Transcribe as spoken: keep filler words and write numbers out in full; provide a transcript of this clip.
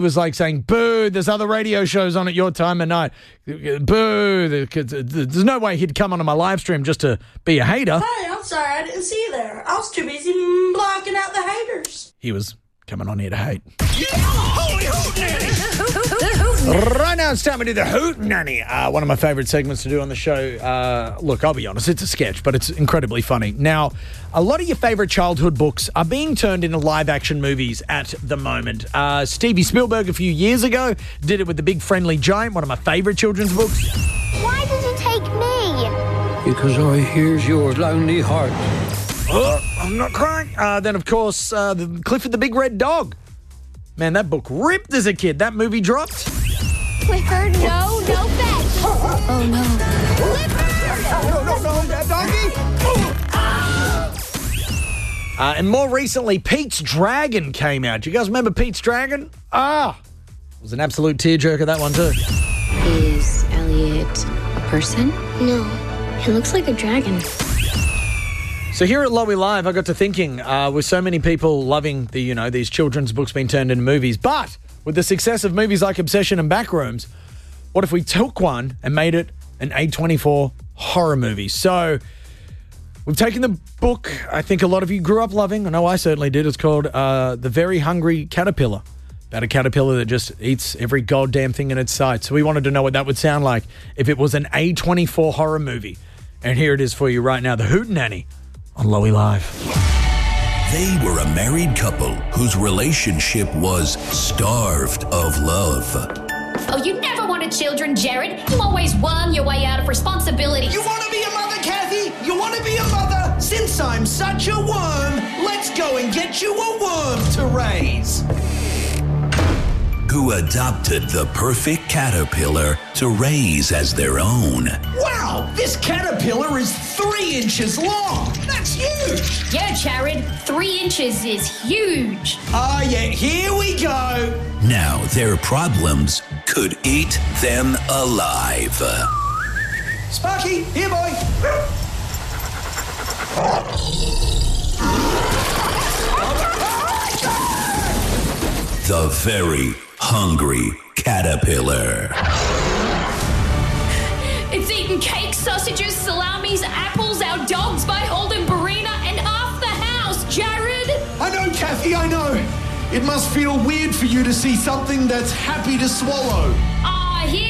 was like saying, boo, there's other radio shows on at your time of night. Boo. There's no way he'd come onto my live stream just to be a hater. Hey, I'm sorry I didn't see you there. I was too busy blocking out the haters. He was coming on here to hate. Yeah, holy hootenanny! Right now it's time to do the Hootenanny. Uh, one of my favourite segments to do on the show. Uh, look, I'll be honest, it's a sketch, but it's incredibly funny. Now, a lot of your favourite childhood books are being turned into live-action movies at the moment. Uh, Stevie Spielberg a few years ago did it with The Big Friendly Giant, one of my favourite children's books. Why did you take me? Because I hears your lonely heart. Oh, I'm not crying. Uh, then, of course, uh, the Clifford the Big Red Dog. Man, that book ripped as a kid. That movie dropped. Clifford, no, no thanks. Oh, no. Clifford! No, no, no, that doggy. Uh, and more recently, Pete's Dragon came out. Do you guys remember Pete's Dragon? Ah, it was an absolute tearjerker, that one too. Is Elliot a person? No, he looks like a dragon. So here at Lowy Live, I got to thinking, uh, with so many people loving the, you know, these children's books being turned into movies, but with the success of movies like Obsession and Backrooms, what if we took one and made it an A twenty-four horror movie? So we've taken the book I think a lot of you grew up loving. I know I certainly did. It's called uh, The Very Hungry Caterpillar, about a caterpillar that just eats every goddamn thing in its sight. So we wanted to know what that would sound like if it was an A twenty-four horror movie. And here it is for you right now, the Hootenanny on Lowy Live. They were a married couple whose relationship was starved of love. Oh, you never wanted children, Jared. You always worm your way out of responsibility. You want to be a mother, Kathy? You want to be a mother? Since I'm such a worm, let's go and get you a worm to raise. Who adopted the perfect caterpillar to raise as their own. Wow, this caterpillar is three inches long. That's huge. Yeah, Jared, three inches is huge. Ah, yeah, here we go. Now their problems could eat them alive. Sparky, here, boy. The Very Hungry Caterpillar. It's eaten cakes, sausages, salamis, apples, our dogs by Holden Barina, and half the house, Jared. I know, Kathy, I know. It must feel weird for you to see something that's happy to swallow.